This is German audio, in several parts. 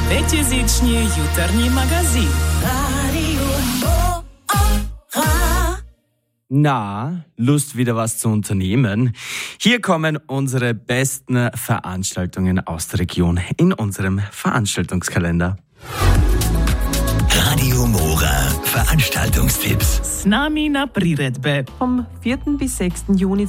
Peťezičný jutarnji magazin. Na, Lust wieder was zu unternehmen? Hier kommen unsere besten Veranstaltungen aus der Region in unserem Veranstaltungskalender. Radio Mora Veranstaltungstipps. S nami na priredbe. Vom 4. bis 6. Juni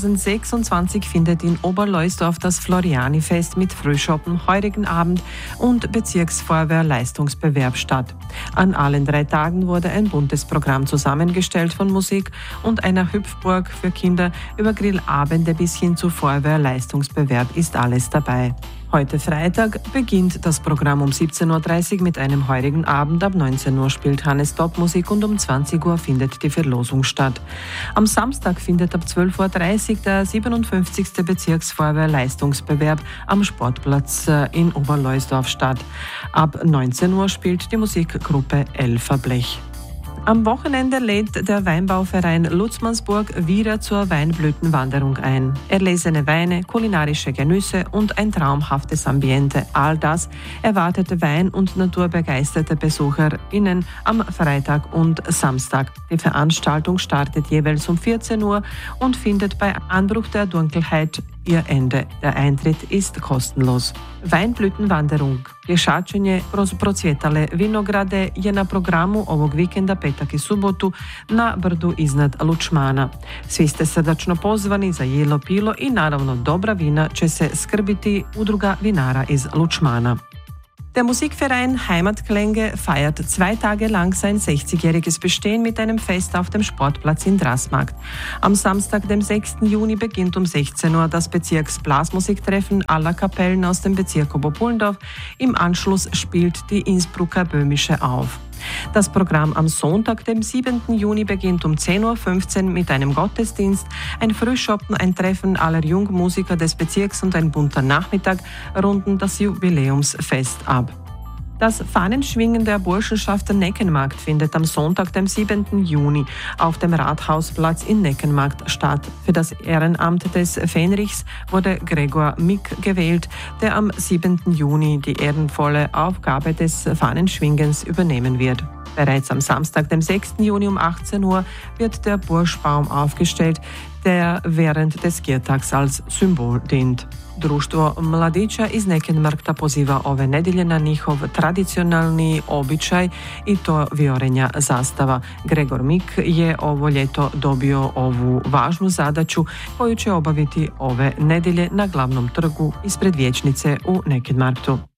2026 findet in Oberleusdorf das Floriani-Fest mit Frühschoppen, heurigen Abend und Bezirksfeuerwehr-Leistungsbewerb statt. An allen 3 Tagen wurde ein buntes Programm zusammengestellt von Musik und einer Hüpfburg für Kinder über Grillabende bis hin zu Feuerwehr-Leistungsbewerb ist alles dabei. Heute Freitag beginnt das Programm um 17.30 Uhr mit einem heurigen Abend. Ab 19 Uhr spielt Hannes Top-Musik und um 20 Uhr findet die Verlosung statt. Am Samstag findet ab 12.30 Uhr der 57. Bezirksfeuerwehr-Leistungsbewerb am Sportplatz in Oberleusdorf statt. Ab 19 Uhr spielt die Musikgruppe Elferblech. Am Wochenende lädt der Weinbauverein Lutzmannsburg wieder zur Weinblütenwanderung ein. Erlesene Weine, kulinarische Genüsse und ein traumhaftes Ambiente, all das erwartete Wein- und naturbegeisterte BesucherInnen am Freitag und Samstag. Die Veranstaltung startet jeweils um 14 Uhr und findet bei Anbruch der Dunkelheit ihr Ende. Der Eintritt ist kostenlos. Weinblütenwanderung. Pješačenje kroz procvjetale vinograde je na programu ovog vikenda petak i subotu na brdu iznad Lučmana. Svi ste srdačno pozvani za jelo, pilo i naravno dobra vina će se skrbiti udruga vinara iz Lučmana. Der Musikverein Heimatklänge feiert 2 Tage lang sein 60-jähriges Bestehen mit einem Fest auf dem Sportplatz in Drassmarkt. Am Samstag, dem 6. Juni, beginnt um 16 Uhr das Bezirksblasmusiktreffen aller Kapellen aus dem Bezirk Oberpullendorf. Im Anschluss spielt die Innsbrucker Böhmische auf. Das Programm am Sonntag, dem 7. Juni, beginnt um 10.15 Uhr mit einem Gottesdienst, ein Frühschoppen, ein Treffen aller Jungmusiker des Bezirks und ein bunter Nachmittag runden das Jubiläumsfest ab. Das Fahnenschwingen der Burschenschaft Neckenmarkt findet am Sonntag, dem 7. Juni, auf dem Rathausplatz in Neckenmarkt statt. Für das Ehrenamt des Fähnrichs wurde Gregor Mick gewählt, der am 7. Juni die ehrenvolle Aufgabe des Fahnenschwingens übernehmen wird. Bereits am Samstag, dem 6. Juni um 18 Uhr, wird der Burschbaum aufgestellt, der während des Giertags als Symbol dient. Društvo mladića iz Neckenmarkta poziva ove nedjelje na njihov tradicionalni običaj i to viorenja zastava. Gregor Mik je ovo ljeto dobio ovu važnu zadaću koju će obaviti ove nedjelje na glavnom trgu ispred vijećnice u Neckenmarktu.